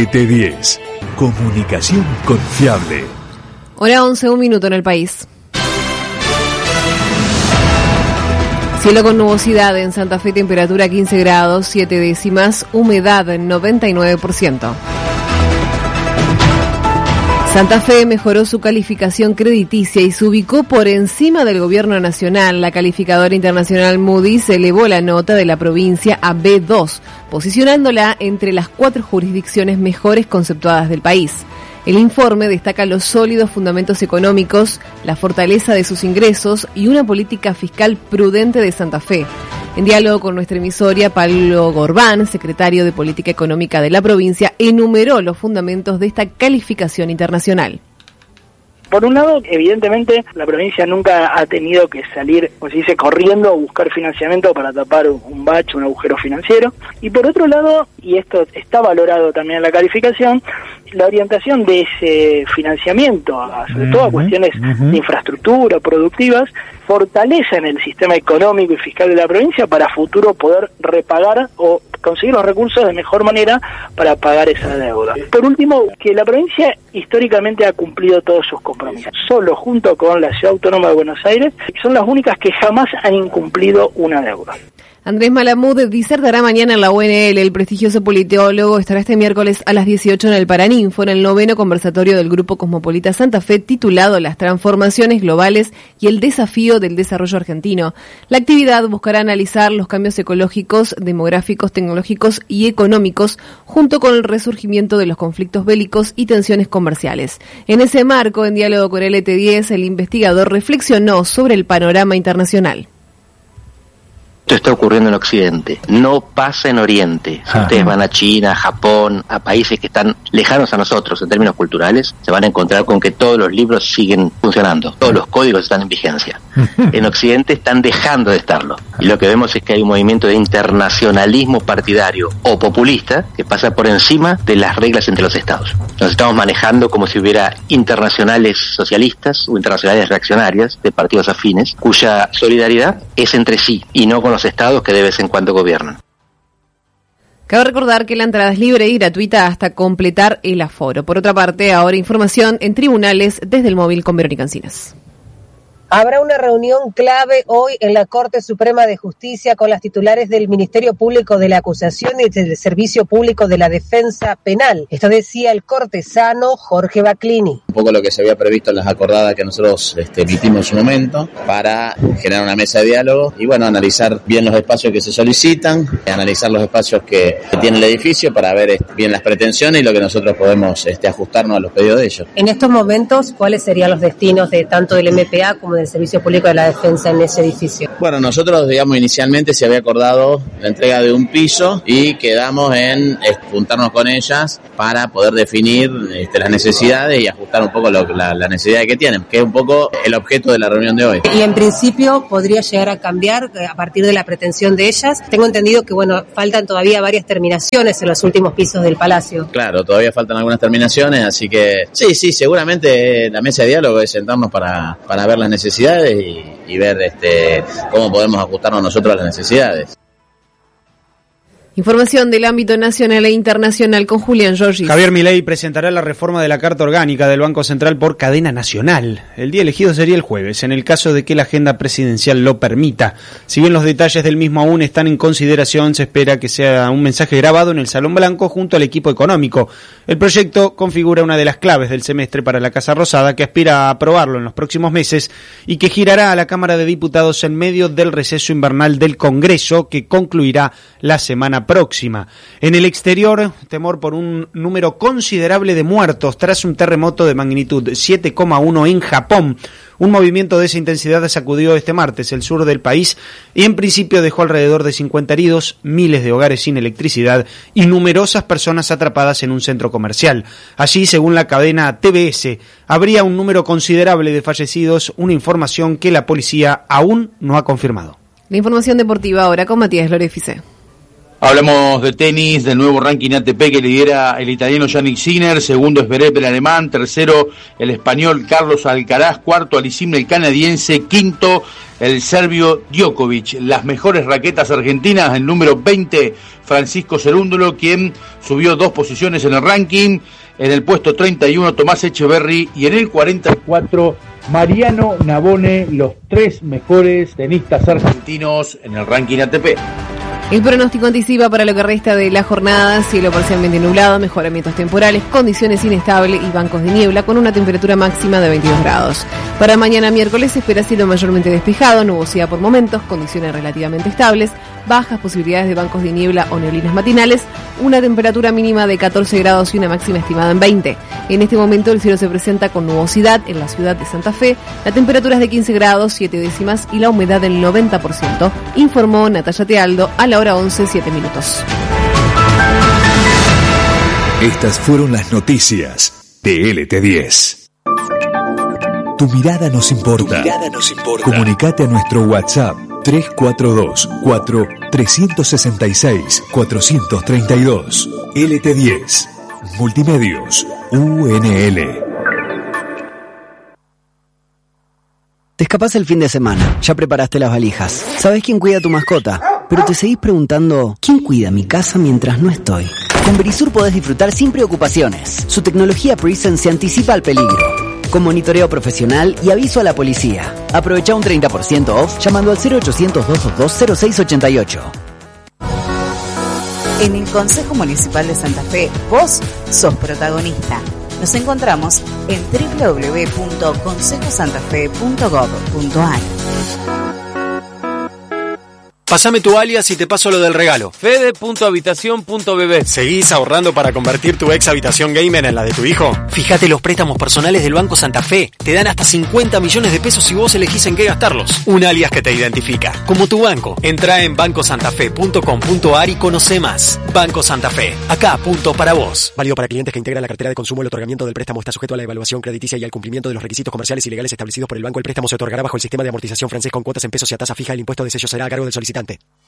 LT10. Comunicación confiable. Hora 11, 1 minuto en el país. Cielo con nubosidad en Santa Fe, temperatura 15 grados, 7 décimas, humedad 99%. Santa Fe mejoró su calificación crediticia y se ubicó por encima del gobierno nacional. La calificadora internacional Moody's elevó la nota de la provincia a B2, posicionándola entre las 4 jurisdicciones mejores conceptuadas del país. El informe destaca los sólidos fundamentos económicos, la fortaleza de sus ingresos y una política fiscal prudente de Santa Fe. En diálogo con nuestra emisora, Pablo Gorbán, secretario de Política Económica de la provincia, enumeró los fundamentos de esta calificación internacional. Por un lado, evidentemente, la provincia nunca ha tenido que salir, como se dice, corriendo a buscar financiamiento para tapar un bache, un agujero financiero. Y por otro lado, y esto está valorado también en la calificación, la orientación de ese financiamiento, sobre todo a cuestiones de infraestructura, productivas, fortalecen el sistema económico y fiscal de la provincia para futuro poder repagar o conseguir los recursos de mejor manera para pagar esa deuda. Por último, que la provincia históricamente ha cumplido todos sus compromisos. Solo junto con la Ciudad Autónoma de Buenos Aires son las únicas que jamás han incumplido una deuda. Andrés Malamud disertará mañana en la UNL. El prestigioso politólogo estará este miércoles a las 18 en el Paraninfo, en el 9º conversatorio del Grupo Cosmopolita Santa Fe, titulado Las transformaciones globales y el desafío del desarrollo argentino. La actividad buscará analizar los cambios ecológicos, demográficos, tecnológicos y económicos, junto con el resurgimiento de los conflictos bélicos y tensiones comerciales. En ese marco, en diálogo con LT10, el investigador reflexionó sobre el panorama internacional. Esto está ocurriendo en Occidente, no pasa en Oriente. Si ustedes van a China, a Japón, a países que están lejanos a nosotros en términos culturales, se van a encontrar con que todos los libros siguen funcionando, todos los códigos están en vigencia. En Occidente están dejando de estarlo. Y lo que vemos es que hay un movimiento de internacionalismo partidario o populista que pasa por encima de las reglas entre los estados. Nos estamos manejando como si hubiera internacionales socialistas o internacionales reaccionarias de partidos afines, cuya solidaridad es entre sí y no con los estados que de vez en cuando gobiernan. Cabe recordar que la entrada es libre y gratuita hasta completar el aforo. Por otra parte, ahora información en tribunales desde el móvil con Verónica Encinas. Habrá una reunión clave hoy en la Corte Suprema de Justicia con las titulares del Ministerio Público de la Acusación y del Servicio Público de la Defensa Penal. Esto decía el cortesano Jorge Baclini. Un poco lo que se había previsto en las acordadas que nosotros emitimos en su momento para generar una mesa de diálogo y analizar bien los espacios que se solicitan, analizar los espacios que tiene el edificio para ver bien las pretensiones y lo que nosotros podemos ajustarnos a los pedidos de ellos. En estos momentos, ¿cuáles serían los destinos de tanto del MPA como del Servicio Público de la Defensa en ese edificio? Bueno, nosotros, inicialmente se había acordado la entrega de un piso y quedamos en juntarnos con ellas para poder definir las necesidades y ajustar un poco la necesidad que tienen, que es un poco el objeto de la reunión de hoy. Y en principio podría llegar a cambiar a partir de la pretensión de ellas. Tengo entendido que, faltan todavía varias terminaciones en los últimos pisos del Palacio. Claro, todavía faltan algunas terminaciones, así que sí, seguramente la mesa de diálogo es sentarnos para ver las necesidades y ver cómo podemos ajustarnos nosotros a las necesidades. Información del ámbito nacional e internacional con Julián Giorgis. Javier Milei presentará la reforma de la Carta Orgánica del Banco Central por cadena nacional. El día elegido sería el jueves, en el caso de que la agenda presidencial lo permita. Si bien los detalles del mismo aún están en consideración, se espera que sea un mensaje grabado en el Salón Blanco junto al equipo económico. El proyecto configura una de las claves del semestre para la Casa Rosada, que aspira a aprobarlo en los próximos meses y que girará a la Cámara de Diputados en medio del receso invernal del Congreso, que concluirá la semana próxima. En el exterior, temor por un número considerable de muertos tras un terremoto de magnitud 7,1 en Japón. Un movimiento de esa intensidad sacudió este martes el sur del país y en principio dejó alrededor de 50 heridos, miles de hogares sin electricidad y numerosas personas atrapadas en un centro comercial. Allí, según la cadena TBS, habría un número considerable de fallecidos, una información que la policía aún no ha confirmado. La información deportiva ahora con Matías Lorefice. Hablamos de tenis, del nuevo ranking ATP que lidera el italiano Jannik Sinner, segundo es Zverev el alemán, tercero el español Carlos Alcaraz, cuarto Aliassime el canadiense, quinto el serbio Djokovic. Las mejores raquetas argentinas, el número 20, Francisco Cerúndolo, quien subió 2 posiciones en el ranking. En el puesto 31, Tomás Echeverry, y en el 44, Mariano Navone, los 3 mejores tenistas argentinos en el ranking ATP. El pronóstico anticipa para lo que resta de la jornada: cielo parcialmente nublado, mejoramientos temporales, condiciones inestables y bancos de niebla con una temperatura máxima de 22 grados. Para mañana miércoles se espera cielo mayormente despejado, nubosidad por momentos, condiciones relativamente estables, bajas posibilidades de bancos de niebla o neblinas matinales, una temperatura mínima de 14 grados y una máxima estimada en 20. En este momento el cielo se presenta con nubosidad en la ciudad de Santa Fe, la temperatura es de 15 grados 7 décimas y la humedad del 90%, informó Natalia Tealdo a la hora 11, 7 minutos. Estas fueron las noticias de LT10. Tu mirada nos importa. Comunicate a nuestro WhatsApp 342-4-366-432. LT10. Multimedios. UNL. Te escapás el fin de semana, ya preparaste las valijas. ¿Sabés quién cuida a tu mascota? Pero te seguís preguntando, ¿quién cuida mi casa mientras no estoy? Con Verisur podés disfrutar sin preocupaciones. Su tecnología Presence se anticipa al peligro, con monitoreo profesional y aviso a la policía. Aprovecha un 30% off llamando al 0800-222-0688. En el Consejo Municipal de Santa Fe, vos sos protagonista. Nos encontramos en www.consejosantafe.gov.ar. Pásame tu alias y te paso lo del regalo. Fede.habitación.bb. ¿Seguís ahorrando para convertir tu ex habitación gamer en la de tu hijo? Fíjate los préstamos personales del Banco Santa Fe. Te dan hasta 50 millones de pesos si vos elegís en qué gastarlos. Un alias que te identifica, como tu banco. Entrá en bancosantafe.com.ar y conoce más. Banco Santa Fe. Acá, punto para vos. Válido para clientes que integran la cartera de consumo. El otorgamiento del préstamo está sujeto a la evaluación crediticia y al cumplimiento de los requisitos comerciales y legales establecidos por el banco. El préstamo se otorgará bajo el sistema de amortización francés con cuotas en pesos y a tasa fija. El impuesto de sello será a cargo del solicitante.